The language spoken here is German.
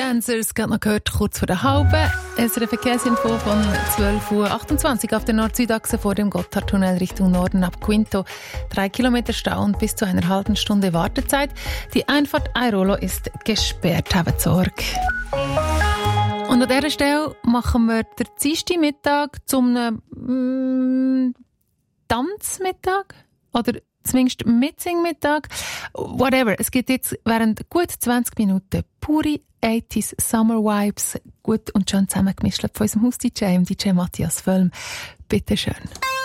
Dancers, gerade noch gehört, kurz vor der halben. Es ist eine Verkehrsinfo von 12:28 Uhr auf der Nord-Süd-Achse vor dem Gotthardtunnel Richtung Norden ab Quinto. 3 Kilometer Stau und bis zu einer halben Stunde Wartezeit. Die Einfahrt Airolo ist gesperrt. Habt Sorge. Und an dieser Stelle machen wir den Dienstagmittag zum Tanzmittag oder zumindest Mitsingmittag. Whatever. Es gibt jetzt während gut 20 Minuten pure 80s Summer Vibes. Gut und schön zusammengemischt von unserem Haus-DJ, DJ Matthias Völm. Bitte schön.